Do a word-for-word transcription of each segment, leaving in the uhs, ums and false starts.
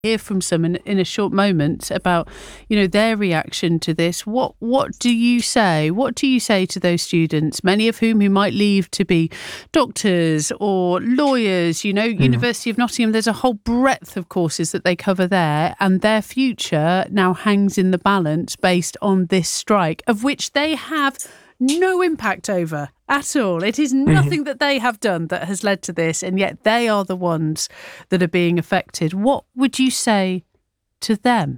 hear from some in, in a short moment about, you know, their reaction to this. What what do you say? What do you say to those students, many of whom who might leave to be doctors or lawyers? You know, mm. University of Nottingham, there's a whole breadth of courses that they cover there, and their future now hangs in the balance based on this strike, of which they have no impact over at all. It is nothing mm-hmm. that they have done that has led to this, and yet they are the ones that are being affected. What would you say to them?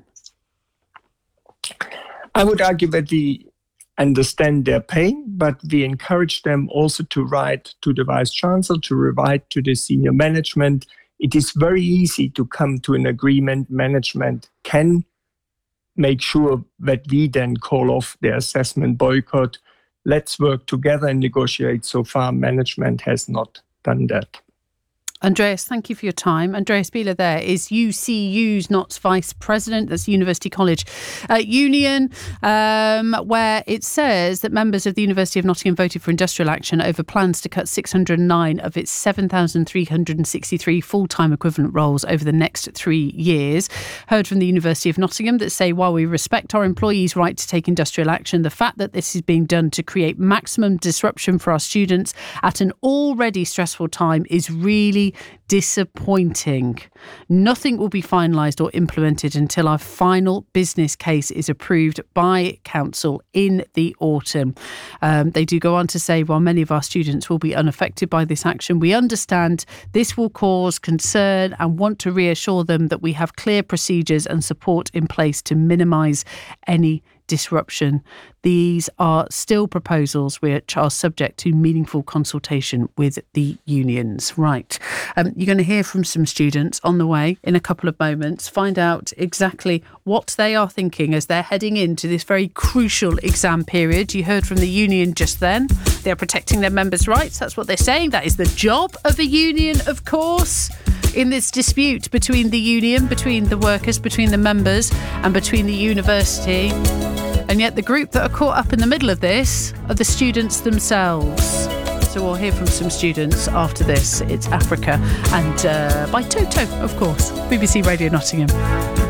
I would argue that we understand their pain, but we encourage them also to write to the Vice Chancellor, to write to the senior management. It is very easy to come to an agreement. Management can make sure that we then call off the assessment boycott. Let's work together and negotiate. So far, management has not done that. Andreas, thank you for your time. Andreas Bieler there is U C U's N O T's Vice President. That's University College uh, Union, um, where it says that members of the University of Nottingham voted for industrial action over plans to cut six hundred nine of its seven thousand three hundred sixty-three full-time equivalent roles over the next three years. Heard from the University of Nottingham that say, while we respect our employees' right to take industrial action, the fact that this is being done to create maximum disruption for our students at an already stressful time is really disappointing. Nothing will be finalised or implemented until our final business case is approved by Council in the autumn. Um, they do go on to say, while many of our students will be unaffected by this action, we understand this will cause concern and want to reassure them that we have clear procedures and support in place to minimise any disruption. These are still proposals which are subject to meaningful consultation with the unions. Right. Um, you're going to hear from some students on the way in a couple of moments, find out exactly what they are thinking as they're heading into this very crucial exam period. You heard from the union just then. They're protecting their members' rights. That's what they're saying. That is the job of a union, of course. In this dispute between the union, between the workers, between the members and between the university. And yet the group that are caught up in the middle of this are the students themselves. So we'll hear from some students after this. It's Africa and uh, by Toto, of course. B B C Radio Nottingham.